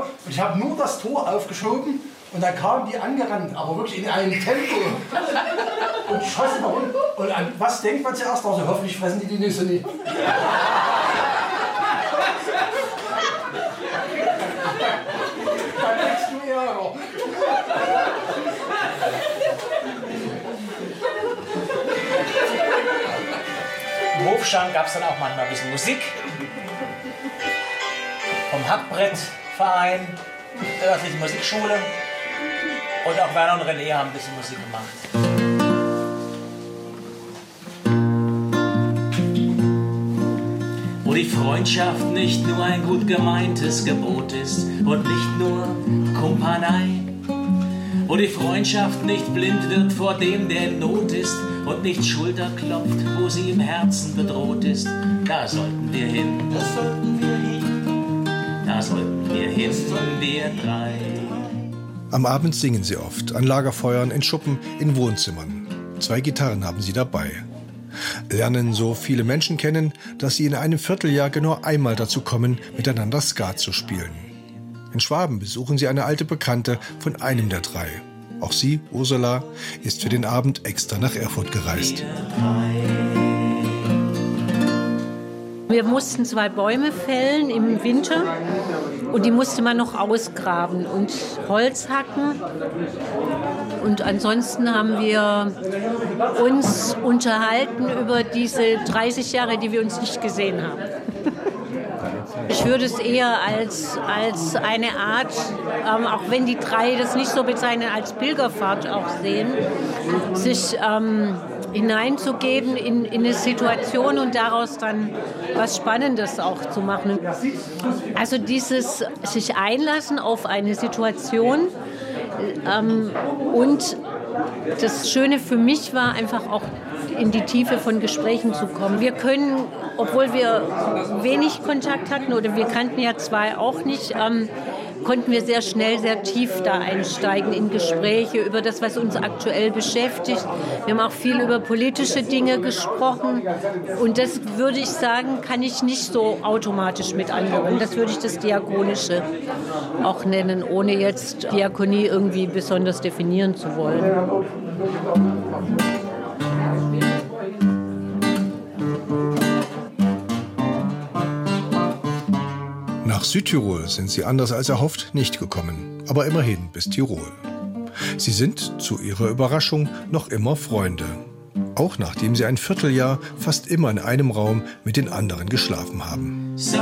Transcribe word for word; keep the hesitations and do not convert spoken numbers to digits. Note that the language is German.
Und ich habe nur das Tor aufgeschoben und dann kamen die angerannt, aber wirklich in einem Tempo. Und schossen da runter. Und an was denkt man zuerst? Also hoffentlich fressen die die Nüsse nicht. Dann kriegst du Ärger. Im Hofstand gab es dann auch manchmal ein bisschen Musik. Vom Hackbrettverein, der örtlichen Musikschule. Und auch Werner und René haben ein bisschen Musik gemacht. Wo die Freundschaft nicht nur ein gut gemeintes Gebot ist und nicht nur Kumpanei. Wo die Freundschaft nicht blind wird vor dem, der in Not ist und nicht Schulter klopft, wo sie im Herzen bedroht ist. Da sollten wir hin, das sollten wir hin, da sollten wir hin, wir drei. Am Abend singen sie oft, an Lagerfeuern, in Schuppen, in Wohnzimmern. Zwei Gitarren haben sie dabei. Lernen so viele Menschen kennen, dass sie in einem Vierteljahr genau einmal dazu kommen, miteinander Skat zu spielen. In Schwaben besuchen sie eine alte Bekannte von einem der drei. Auch sie, Ursula, ist für den Abend extra nach Erfurt gereist. Wir mussten zwei Bäume fällen im Winter und die musste man noch ausgraben und Holz hacken. Und ansonsten haben wir uns unterhalten über diese dreißig Jahre, die wir uns nicht gesehen haben. Ich würde es eher als, als eine Art, ähm, auch wenn die drei das nicht so bezeichnen, als Pilgerfahrt auch sehen, sich ähm, hineinzugeben in, in eine Situation und daraus dann was Spannendes auch zu machen. Also dieses sich einlassen auf eine Situation ähm, und das Schöne für mich war einfach auch in die Tiefe von Gesprächen zu kommen. Wir können, obwohl wir wenig Kontakt hatten oder wir kannten ja zwei auch nicht, ähm, konnten wir sehr schnell, sehr tief da einsteigen in Gespräche über das, was uns aktuell beschäftigt. Wir haben auch viel über politische Dinge gesprochen und das würde ich sagen, kann ich nicht so automatisch mit anderen. Das würde ich das Diakonische auch nennen, ohne jetzt Diakonie irgendwie besonders definieren zu wollen. Nach Südtirol sind sie anders als erhofft nicht gekommen, aber immerhin bis Tirol. Sie sind, zu ihrer Überraschung, noch immer Freunde. Auch nachdem sie ein Vierteljahr fast immer in einem Raum mit den anderen geschlafen haben.